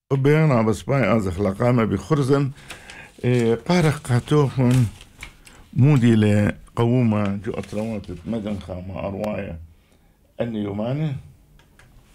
وبيانا بسباي أزخ لقامة بخرزن قارق قاتوخن مودي لقومة جو أطروات مدن خامة أرواية أني يوماني